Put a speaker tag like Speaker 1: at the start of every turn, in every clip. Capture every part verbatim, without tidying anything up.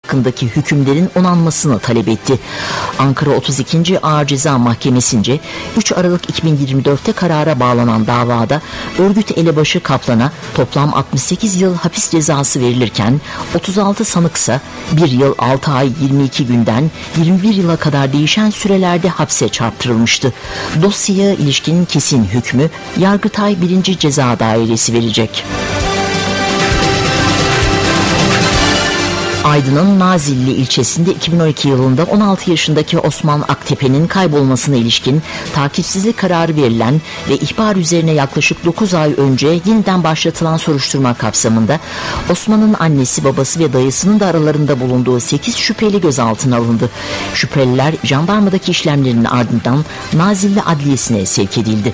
Speaker 1: hakkındaki hükümlerin onanmasını talep etti. Ankara otuz ikinci Ağır Ceza Mahkemesi'nce üç Aralık iki bin yirmi dörtte karara bağlanan davada örgüt elebaşı Kaplan'a toplam altmış sekiz yıl hapis cezası verilirken otuz altı sanıksa bir yıl altı ay yirmi iki günden yirmi bir yıla kadar değişen sürelerde hapse çarptırılmıştı. Dosyaya ilişkin kesin hükmü Yargıtay birinci Ceza Dairesi verecek. Aydın'ın Nazilli ilçesinde iki bin on iki yılında on altı yaşındaki Osman Aktepe'nin kaybolmasına ilişkin takipsizlik kararı verilen ve ihbar üzerine yaklaşık dokuz ay önce yeniden başlatılan soruşturma kapsamında Osman'ın annesi, babası ve dayısının da aralarında bulunduğu sekiz şüpheli gözaltına alındı. Şüpheliler jandarmadaki işlemlerinin ardından Nazilli Adliyesi'ne sevk edildi.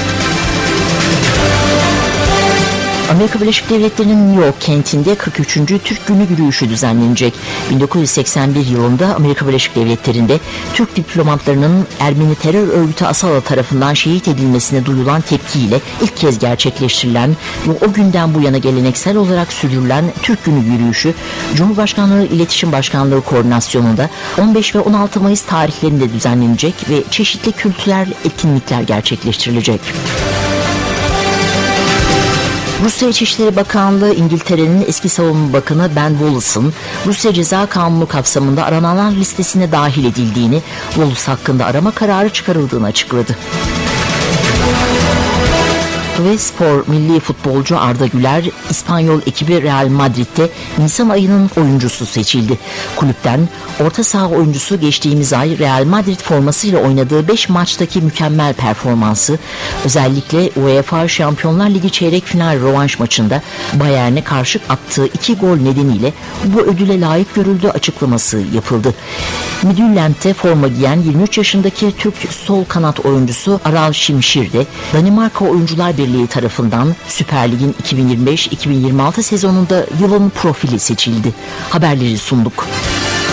Speaker 1: Amerika Birleşik Devletleri'nin New York kentinde kırk üçüncü Türk Günü yürüyüşü düzenlenecek. bin dokuz yüz seksen bir yılında Amerika Birleşik Devletleri'nde Türk diplomatlarının Ermeni terör örgütü Asala tarafından şehit edilmesine duyulan tepkiyle ilk kez gerçekleştirilen ve o günden bu yana geleneksel olarak sürdürülen Türk Günü yürüyüşü, Cumhurbaşkanlığı İletişim Başkanlığı koordinasyonunda on beş ve on altı Mayıs tarihlerinde düzenlenecek ve çeşitli kültürel etkinlikler gerçekleştirilecek. Rusya İçişleri Bakanlığı, İngiltere'nin eski Savunma Bakanı Ben Wallace'ın Rusya Ceza Kanunu kapsamında arananlar listesine dahil edildiğini, Wallace hakkında arama kararı çıkarıldığını açıkladı. Ve spor, milli futbolcu Arda Güler, İspanyol ekibi Real Madrid'de Nisan ayının oyuncusu seçildi. Kulüpten orta saha oyuncusu geçtiğimiz ay Real Madrid formasıyla oynadığı beş maçtaki mükemmel performansı, özellikle UEFA Şampiyonlar Ligi çeyrek final rövanş maçında Bayern'e karşı attığı iki gol nedeniyle bu ödüle layık görüldüğü açıklaması yapıldı. Midtjylland'te forma giyen yirmi üç yaşındaki Türk sol kanat oyuncusu Aral Şimşir de Danimarka Oyuncular Birliği tarafından Süper Lig'in iki bin yirmi beş iki bin yirmi altı sezonunda yılın profili seçildi. Haberleri sunduk.